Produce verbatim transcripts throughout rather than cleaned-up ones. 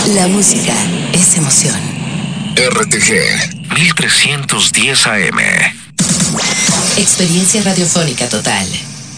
La música es emoción. R T G mil trescientos diez A M. Experiencia radiofónica total.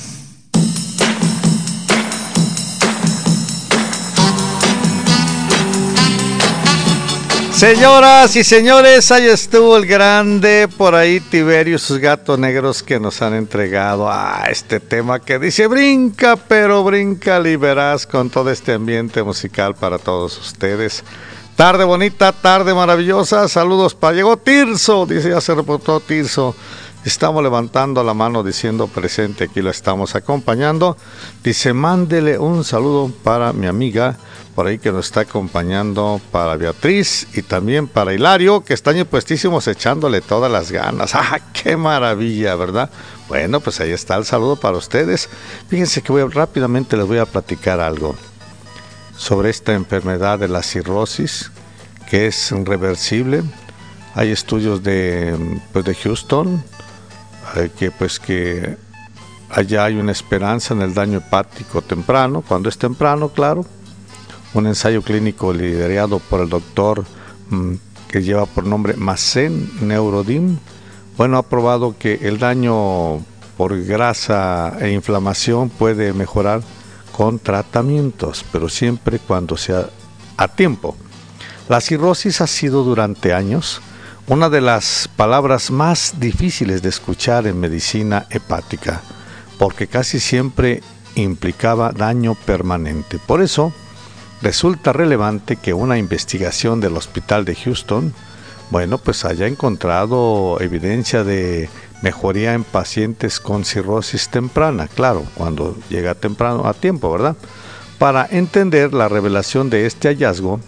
Señoras y señores, ahí estuvo el grande por ahí Tiberio y sus gatos negros que nos han entregado a este tema que dice brinca, pero brinca liberás con todo este ambiente musical para todos ustedes. Tarde bonita, tarde maravillosa, saludos para... Llegó Tirso, dice, ya se reportó Tirso. Estamos levantando la mano diciendo presente, aquí lo estamos acompañando. Dice, mándele un saludo para mi amiga por ahí que nos está acompañando, para Beatriz y también para Hilario, que están puestísimos echándole todas las ganas. ¡Ah, qué maravilla!, ¿verdad? Bueno, pues ahí está el saludo para ustedes. Fíjense que voy a, rápidamente les voy a platicar algo sobre esta enfermedad de la cirrosis, que es irreversible. Hay estudios de, pues de Houston, eh, que pues que allá hay una esperanza en el daño hepático temprano, cuando es temprano, claro. Un ensayo clínico liderado por el doctor mmm, que lleva por nombre Mazen Neurodim, bueno, ha probado que el daño por grasa e inflamación puede mejorar con tratamientos, pero siempre cuando sea a tiempo. La cirrosis ha sido durante años una de las palabras más difíciles de escuchar en medicina hepática, porque casi siempre implicaba daño permanente. Por eso, resulta relevante que una investigación del Hospital de Houston, bueno, pues haya encontrado evidencia de mejoría en pacientes con cirrosis temprana, claro, cuando llega temprano a tiempo, ¿verdad? Para entender la revelación de este hallazgo,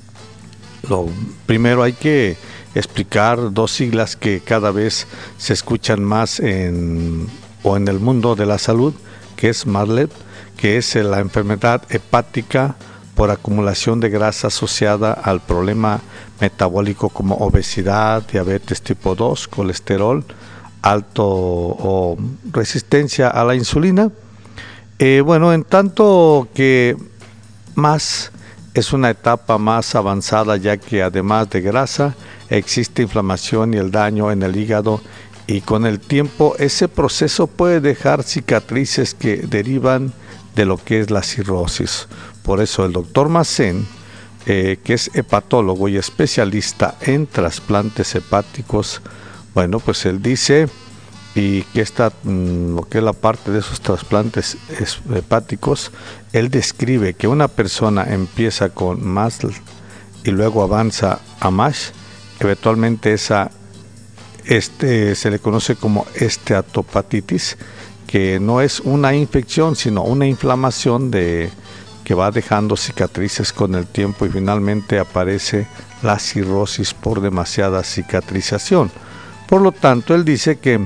lo primero hay que explicar dos siglas que cada vez se escuchan más en, o en el mundo de la salud, que es M A R L E P, que es la enfermedad hepática por acumulación de grasa asociada al problema metabólico como obesidad, diabetes tipo dos, colesterol alto o resistencia a la insulina. Eh, bueno, en tanto que más es una etapa más avanzada, ya que además de grasa existe inflamación y el daño en el hígado, y con el tiempo ese proceso puede dejar cicatrices que derivan de lo que es la cirrosis. Por eso el doctor Mazen, eh, que es hepatólogo y especialista en trasplantes hepáticos, bueno, pues él dice, y que esta, mmm, lo que es la parte de esos trasplantes hepáticos, él describe que una persona empieza con M A S L y luego avanza a M A S H, eventualmente esa este, se le conoce como esteatopatitis, que no es una infección, sino una inflamación de que va dejando cicatrices con el tiempo, y finalmente aparece la cirrosis por demasiada cicatrización. Por lo tanto, él dice que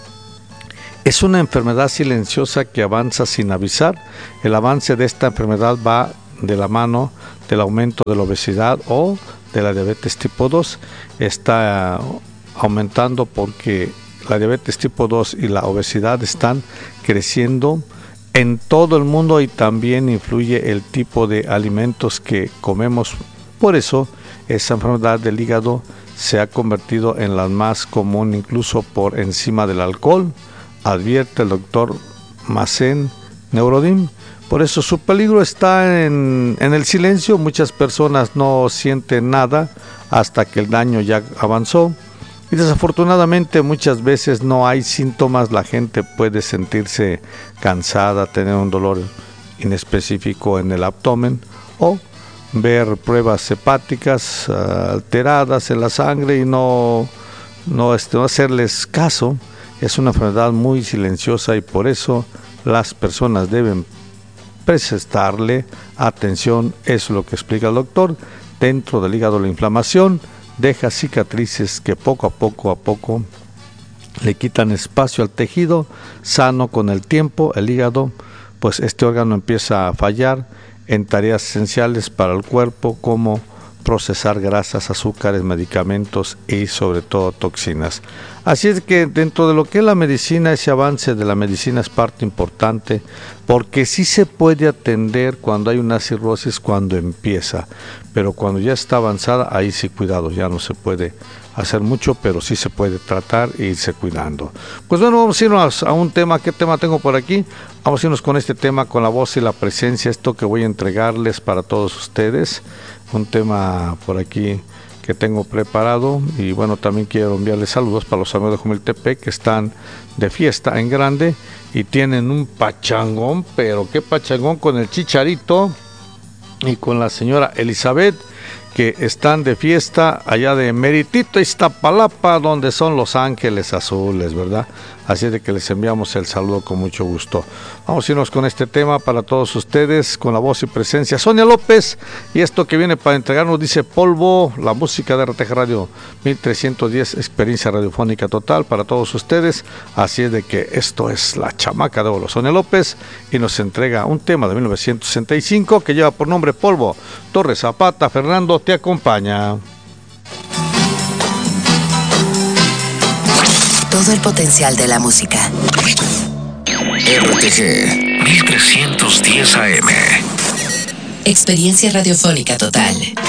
es una enfermedad silenciosa que avanza sin avisar. El avance de esta enfermedad va de la mano del aumento de la obesidad o de la diabetes tipo dos. Está aumentando porque la diabetes tipo dos y la obesidad están creciendo en todo el mundo, y también influye el tipo de alimentos que comemos. Por eso esa enfermedad del hígado se ha convertido en la más común, incluso por encima del alcohol, advierte el doctor Mazen Neurodim. Por eso su peligro está en, en el silencio. Muchas personas no sienten nada hasta que el daño ya avanzó, y desafortunadamente muchas veces no hay síntomas. La gente puede sentirse cansada, tener un dolor inespecífico en el abdomen, o ver pruebas hepáticas uh, alteradas en la sangre y no, no, este, no hacerles caso. Es una enfermedad muy silenciosa, y por eso las personas deben prestarle atención. Eso es lo que explica el doctor. Dentro del hígado la inflamación deja cicatrices que poco a poco a poco le quitan espacio al tejido sano. Con el tiempo el hígado, pues este órgano empieza a fallar en tareas esenciales para el cuerpo, como procesar grasas, azúcares, medicamentos y sobre todo toxinas. Así es que dentro de lo que es la medicina, ese avance de la medicina es parte importante, porque sí se puede atender cuando hay una cirrosis cuando empieza, pero cuando ya está avanzada, ahí sí cuidado, ya no se puede hacer mucho, pero sí se puede tratar e irse cuidando. Pues bueno, vamos a irnos a un tema. ¿Qué tema tengo por aquí? Vamos a irnos con este tema, con la voz y la presencia, esto que voy a entregarles para todos ustedes, un tema por aquí que tengo preparado. Y bueno, también quiero enviarles saludos para los amigos de Jumiltepec que están de fiesta en grande y tienen un pachangón, pero qué pachangón, con el Chicharito y con la señora Elizabeth, que están de fiesta allá de Meritito, Iztapalapa, donde son Los Ángeles Azules, ¿verdad? Así de que les enviamos el saludo con mucho gusto. Vamos a irnos con este tema para todos ustedes, con la voz y presencia Sonia López, y esto que viene para entregarnos dice Polvo, la música de R T G Radio mil trescientos diez, experiencia radiofónica total para todos ustedes. Así es de que esto es La Chamaca de Oro, Sonia López, y nos entrega un tema de mil novecientos sesenta y cinco que lleva por nombre Polvo. Torres Zapata, Fernando te acompaña. Todo el potencial de la música. R T G mil trescientos diez A M. Experiencia radiofónica total.